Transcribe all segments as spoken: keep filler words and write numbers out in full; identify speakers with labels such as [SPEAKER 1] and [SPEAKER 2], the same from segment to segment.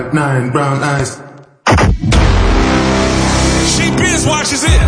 [SPEAKER 1] Nine brown eyes.
[SPEAKER 2] She binge watches it,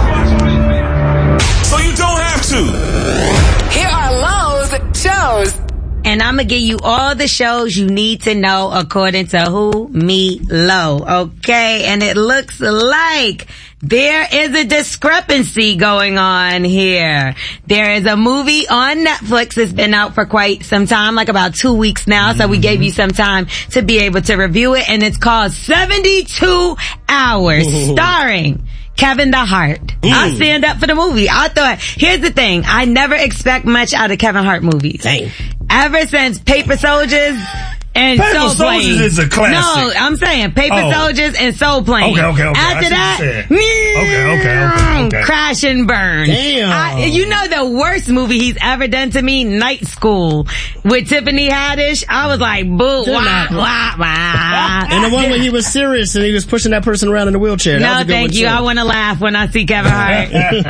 [SPEAKER 2] so you don't have to.
[SPEAKER 3] Here are Lowe's shows.
[SPEAKER 4] And I'm going to give you all the shows you need to know according to who? Me, Lo. Okay? And it looks like there is a discrepancy going on here. There is a movie on Netflix that's been out for quite some time, like about two weeks now. Mm-hmm. So we gave you some time to be able to review it. And it's called seventy-two hours, Ooh. Starring Kevin the Hart. Mm. I stand up for the movie. I thought, here's the thing. I never expect much out of Kevin Hart movies.
[SPEAKER 5] Dang.
[SPEAKER 4] Ever since Paper Soldiers and
[SPEAKER 5] Paper
[SPEAKER 4] Soul Plane.
[SPEAKER 5] Soldiers is a classic.
[SPEAKER 4] No, I'm saying Paper
[SPEAKER 5] oh.
[SPEAKER 4] Soldiers and Soul Plane.
[SPEAKER 5] Okay, okay, okay.
[SPEAKER 4] After that,
[SPEAKER 5] okay, okay, okay, okay.
[SPEAKER 4] Crash and Burn.
[SPEAKER 5] Damn.
[SPEAKER 4] I, you know the worst movie he's ever done to me? Night School with Tiffany Haddish. I was like, boo, wah, wah, wah.
[SPEAKER 6] And the one where he was serious and he was pushing that person around in the wheelchair. That
[SPEAKER 4] no,
[SPEAKER 6] was a good
[SPEAKER 4] thank
[SPEAKER 6] one
[SPEAKER 4] you.
[SPEAKER 6] too.
[SPEAKER 4] I want to laugh when I see Kevin Hart.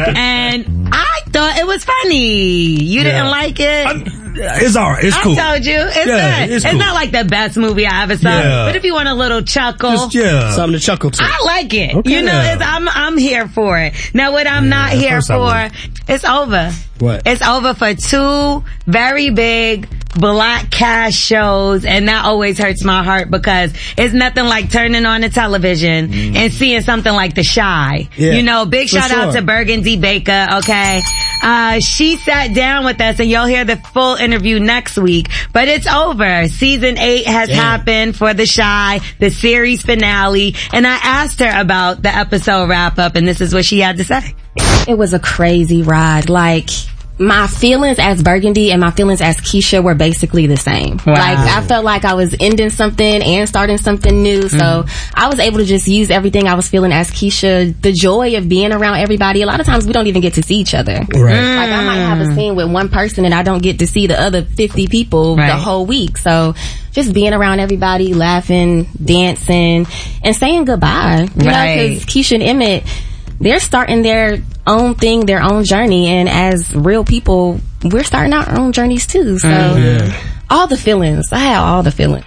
[SPEAKER 4] And I thought it was funny. You
[SPEAKER 5] yeah.
[SPEAKER 4] didn't like it?
[SPEAKER 5] I'm, it's alright. It's cool.
[SPEAKER 4] I told you. It's
[SPEAKER 5] yeah,
[SPEAKER 4] good.
[SPEAKER 5] It's,
[SPEAKER 4] it's
[SPEAKER 5] cool.
[SPEAKER 4] not like the best movie I ever saw.
[SPEAKER 5] Yeah.
[SPEAKER 4] But if you want a little chuckle.
[SPEAKER 5] Just, yeah.
[SPEAKER 6] Something to chuckle to.
[SPEAKER 4] I like it.
[SPEAKER 6] Okay.
[SPEAKER 4] You know, it's, I'm, I'm here for it. Now what I'm yeah, not here for, it's over.
[SPEAKER 6] What?
[SPEAKER 4] It's over for two very big black cast shows, and that always hurts my heart because it's nothing like turning on the television mm. and seeing something like The Chi.
[SPEAKER 6] Yeah,
[SPEAKER 4] you know, big shout
[SPEAKER 6] sure.
[SPEAKER 4] out to Burgundy Baker, okay? Uh, she sat down with us, and you'll hear the full interview next week, but it's over. Season eight has Damn. happened for The Chi, the series finale, and I asked her about the episode wrap up, and this is what she had to say.
[SPEAKER 7] It was a crazy ride. Like, my feelings as Burgundy and my feelings as Keisha were basically the same.
[SPEAKER 4] Wow.
[SPEAKER 7] Like, I felt like I was ending something and starting something new. So mm-hmm. I was able to just use everything I was feeling as Keisha, the joy of being around everybody. A lot of times we don't even get to see each other.
[SPEAKER 6] Right.
[SPEAKER 7] Mm. Like, I might have a scene with one person and I don't get to see the other fifty people right. the whole week. So just being around everybody, laughing, dancing, and saying goodbye. You
[SPEAKER 4] right.
[SPEAKER 7] know, because Keisha and Emmett, they're starting their own thing, their own journey, and as real people, we're starting our own journeys too. So, mm-hmm. all the feelings. I had all the feelings.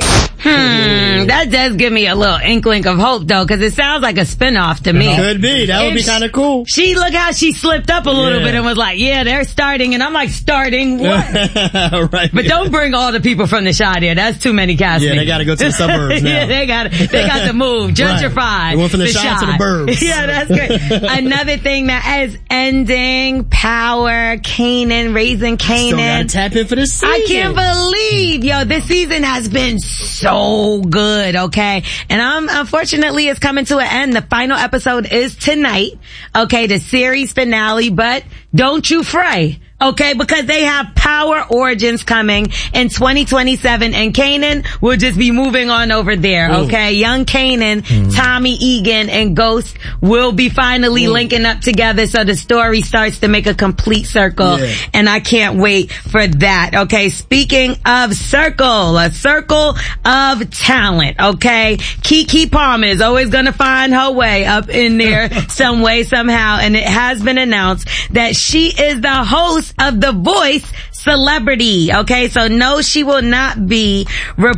[SPEAKER 4] Hmm, that does give me a little inkling of hope though, cause it sounds like a spinoff to me.
[SPEAKER 6] Could be. That would be kind of cool.
[SPEAKER 4] She, look how she slipped up a little
[SPEAKER 6] yeah.
[SPEAKER 4] bit and was like, yeah, they're starting, and I'm like, starting what?
[SPEAKER 6] Right.
[SPEAKER 4] But don't bring all the people from the Chi there. That's too many castings.
[SPEAKER 6] Yeah, they gotta go to the suburbs now.
[SPEAKER 4] Yeah, they gotta, they got to move. Gentrify.
[SPEAKER 6] Right. They went from the, the Chi to the burbs.
[SPEAKER 4] Yeah, that's great. Another thing that is ending, Power, Kanan, Raising Kanan.
[SPEAKER 6] Still gotta tap in for this season.
[SPEAKER 4] I can't believe, yo, this season has been so good, okay? And um, unfortunately, it's coming to an end. The final episode is tonight, okay? The series finale, but don't you fray. Okay, because they have Power Origins coming in twenty twenty-seven, and Kanan will just be moving on over there, okay? Ooh. Young Kanan, mm. Tommy Egan, and Ghost will be finally Ooh. linking up together, so the story starts to make a complete circle, yeah. and I can't wait for that, okay? Speaking of circle, a circle of talent, okay? Keke Palmer is always gonna find her way up in there some way, somehow, and it has been announced that she is the host of The Voice Celebrity. Okay, so no, she will not be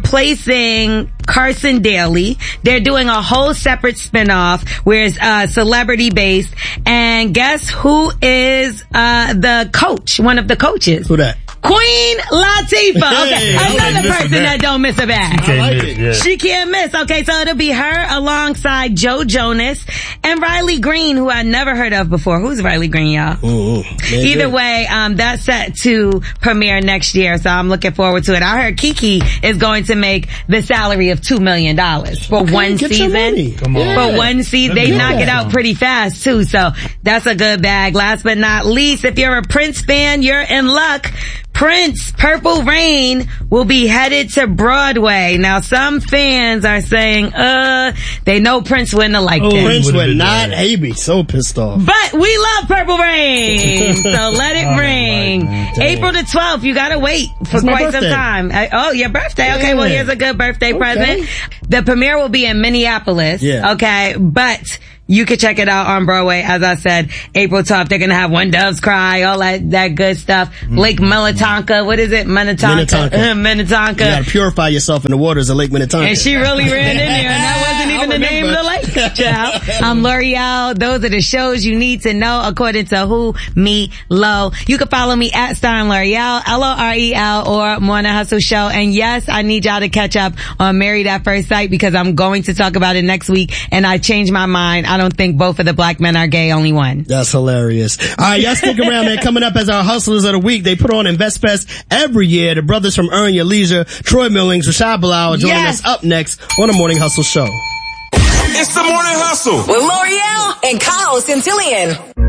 [SPEAKER 4] replacing Carson Daly. They're doing a whole separate spinoff where it's uh celebrity based. And guess who is uh the coach? One of the coaches.
[SPEAKER 6] Who that?
[SPEAKER 4] Queen Latifah. Okay,
[SPEAKER 6] Hey,
[SPEAKER 4] another person that. that don't miss a bag.
[SPEAKER 5] She can't like miss. Yeah.
[SPEAKER 4] She can't miss. Okay, so it'll be her alongside Joe Jonas and Riley Green, who I never heard of before. Who's Riley Green, y'all?
[SPEAKER 6] Ooh,
[SPEAKER 4] Either good. way, um, that's set to premiere next year, so I'm looking forward to it. I heard Keke is going to make the salary of two million dollars for okay, one season.
[SPEAKER 5] Come on.
[SPEAKER 4] For one season, they knock it out pretty fast too, so that's a good bag. Last but not least, if you're a Prince fan, you're in luck. Prince, Purple Rain will be headed to Broadway. Now, some fans are saying, uh, they know Prince wouldn't have liked
[SPEAKER 6] oh,
[SPEAKER 4] it.
[SPEAKER 6] Prince would not. He'd be so pissed off.
[SPEAKER 4] But we love Purple Rain, so let it
[SPEAKER 6] oh,
[SPEAKER 4] ring. April the twelfth, you gotta wait for quite some time. I, oh, your birthday. Okay, yeah. Well, here's a good birthday okay. present. The premiere will be in Minneapolis.
[SPEAKER 6] Yeah.
[SPEAKER 4] Okay, but you can check it out on Broadway. As I said, April twelfth, they're going to have When Doves Cry, all that, that good stuff. Mm-hmm. Lake Minnetonka. What is it? Minnetonka.
[SPEAKER 6] Minnetonka.
[SPEAKER 4] Minnetonka.
[SPEAKER 6] You gotta purify yourself in the waters of Lake Minnetonka.
[SPEAKER 4] And she really ran in there, and that wasn't even the name of the lake, child. I'm L'Oreal. Those are the shows you need to know according to Who, Me, Lo. You can follow me at Starring L'Oreal, L O R E L, or Morning Hustle Show. And yes, I need y'all to catch up on Married at First Sight because I'm going to talk about it next week, and I changed my mind. I don't think both of the black men are gay, only one.
[SPEAKER 6] That's hilarious. All right, y'all stick around, man. Coming up as our Hustlers of the Week, they put on InvestFest every year. The brothers from Earn Your Leisure, Troy Millings, Rashad Bilal, joining
[SPEAKER 4] Yes.
[SPEAKER 6] us up next on the Morning Hustle Show.
[SPEAKER 2] It's the Morning Hustle
[SPEAKER 3] With L'Oreal and Kyle Centillion.